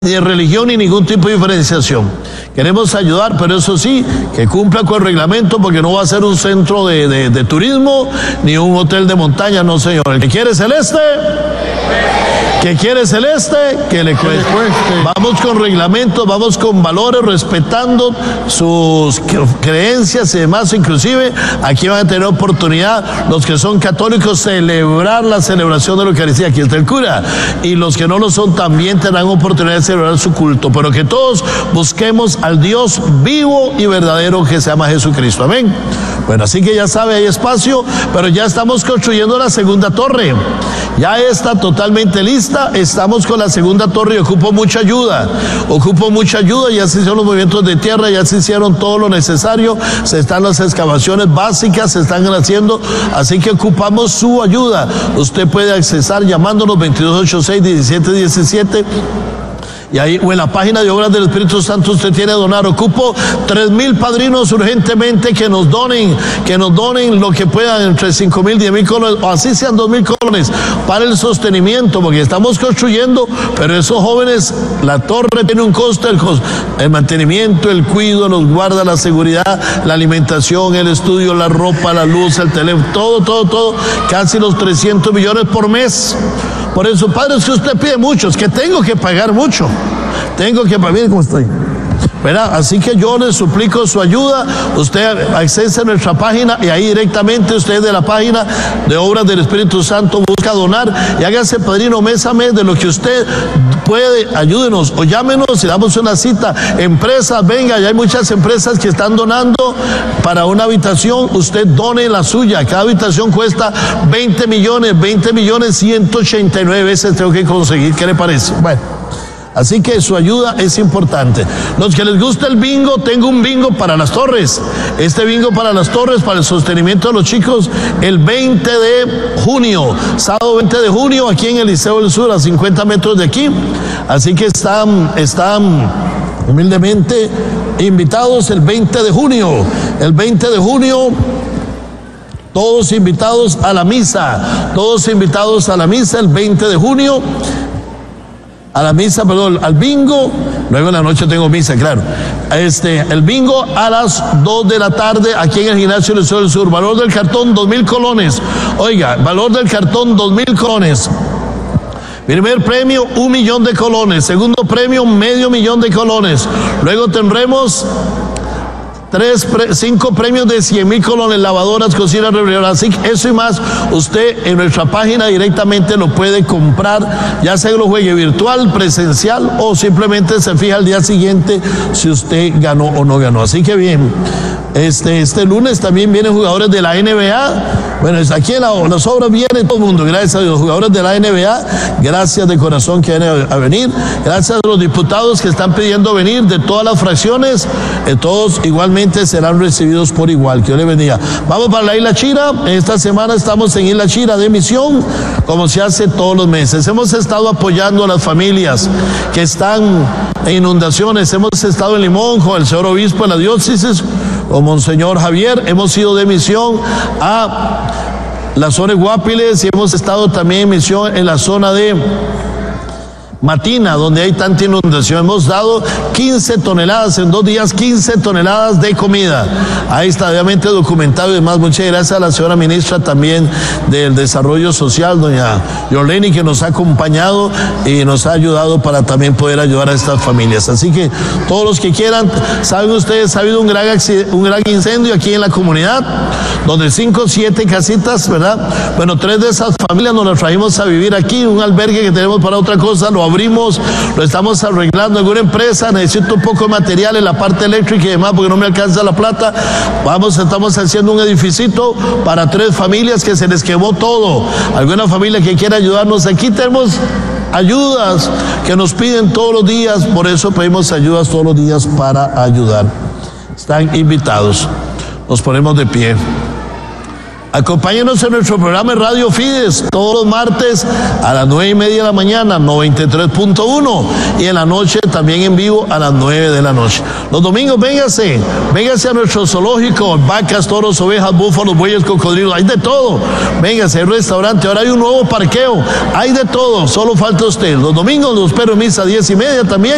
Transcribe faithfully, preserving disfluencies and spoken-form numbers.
ni de religión ni ningún tipo de diferenciación. Queremos ayudar, pero eso sí, que cumpla con el reglamento, porque no va a ser un centro de, de, de turismo ni un hotel de montaña, no señor. El que quiere celeste, que quiere celeste, que le cueste. Vamos con reglamentos, vamos con valores, respetando sus creencias y demás. Inclusive aquí van a tener oportunidad los que son católicos celebrar la celebración de la Eucaristía. Aquí está el cura, y los que no lo son también tendrán oportunidad de celebrar su culto, pero que todos busquemos al Dios vivo y verdadero que se llama Jesucristo. Amén. Bueno, así que ya sabe, hay espacio, pero ya estamos construyendo la segunda torre. Ya está totalmente lista. Estamos con la segunda torre y ocupo mucha ayuda. Ocupo mucha ayuda. Ya se hicieron los movimientos de tierra, ya se hicieron todo lo necesario. Se están las excavaciones básicas, se están haciendo. Así que ocupamos su ayuda. Usted puede accesar llamándonos veintidós ochenta y seis, diecisiete diecisiete. Y ahí, o en la página de Obras del Espíritu Santo, usted tiene que donar. Ocupo tres mil padrinos urgentemente que nos donen, que nos donen lo que puedan, entre cinco mil, diez mil colones, o así sean dos mil colones, para el sostenimiento, porque estamos construyendo, pero esos jóvenes, la torre tiene un costo, el, costo, el mantenimiento, el cuidado, los guarda, la seguridad, la alimentación, el estudio, la ropa, la luz, el teléfono, todo, todo, todo, casi los trescientos millones por mes. Por eso, padre, es que usted pide mucho, es que tengo que pagar mucho. Tengo que pagar, ¿cómo estoy? ¿Verdad? Así que yo le suplico su ayuda. Usted accese a nuestra página y ahí directamente usted de la página de Obras del Espíritu Santo busca donar y hágase padrino mes a mes de lo que usted puede. Ayúdenos o llámenos y damos una cita. Empresas, venga, ya hay muchas empresas que están donando para una habitación. Usted done la suya. Cada habitación cuesta veinte millones, veinte millones ciento ochenta y nueve veces tengo que conseguir. ¿Qué le parece? Bueno. Así que su ayuda es importante. Los que les gusta el bingo, tengo un bingo para las torres. Este bingo para las torres, para el sostenimiento de los chicos, el veinte de junio, sábado veinte de junio, aquí en el Liceo del Sur, a cincuenta metros de aquí. Así que están, están humildemente invitados el veinte de junio. El veinte de junio, todos invitados a la misa. Todos invitados a la misa el veinte de junio. A la misa, perdón, al bingo. Luego en la noche tengo misa, claro. Este, el bingo a las dos de la tarde aquí en el Gimnasio del Sur del Sur. Valor del cartón, dos mil colones. Oiga, valor del cartón, dos mil colones. Primer premio, un millón de colones. Segundo premio, medio millón de colones. Luego tendremos Tres, pre, cinco premios de cien mil colones, lavadoras, cocinas, refrigeradoras. Así que eso y más, usted en nuestra página directamente lo puede comprar, ya sea que lo juegue virtual, presencial, o simplemente se fija al día siguiente si usted ganó o no ganó. Así que bien, este, este lunes también vienen jugadores de la N B A. Bueno, aquí en la, las obras viene todo el mundo, gracias a Dios, jugadores de la N B A, gracias de corazón que vienen a, a venir, gracias a los diputados que están pidiendo venir de todas las fracciones, eh, todos igualmente serán recibidos por igual. Que Dios les bendiga. Vamos para la Isla Chira. Esta semana estamos en Isla Chira de misión, como se hace todos los meses. Hemos estado apoyando a las familias que están en inundaciones. Hemos estado en Limón con el señor obispo de la diócesis, con Monseñor Javier. Hemos ido de misión a la zona de Guapiles y hemos estado también en misión en la zona de Matina, donde hay tanta inundación. Hemos dado quince toneladas en dos días, quince toneladas de comida. Ahí está obviamente documentado y demás. Muchas gracias a la señora ministra también del Desarrollo Social, doña Yoleni, que nos ha acompañado y nos ha ayudado para también poder ayudar a estas familias. Así que todos los que quieran, saben ustedes, ha habido un gran, un gran incendio aquí en la comunidad, donde cinco o siete casitas, ¿verdad? Bueno, tres de esas familias nos las trajimos a vivir aquí, un albergue que tenemos para otra cosa, lo abrimos, lo estamos arreglando. Alguna empresa necesita un poco de material en la parte eléctrica y demás porque no me alcanza la plata. Vamos, estamos haciendo un edificito para tres familias que se les quemó todo. Alguna familia que quiera ayudarnos, aquí tenemos ayudas que nos piden todos los días, por eso pedimos ayudas todos los días para ayudar. Están invitados. Nos ponemos de pie. Acompáñenos en nuestro programa de Radio Fides todos los martes a las nueve y media de la mañana, noventa y tres punto uno, y en la noche también en vivo a las nueve de la noche. Los domingos véngase, véngase a nuestro zoológico, vacas, toros, ovejas, búfalos, bueyes, cocodrilos, hay de todo. Véngase, hay restaurante, ahora hay un nuevo parqueo, hay de todo, solo falta usted. Los domingos los espero en misa a diez y media también.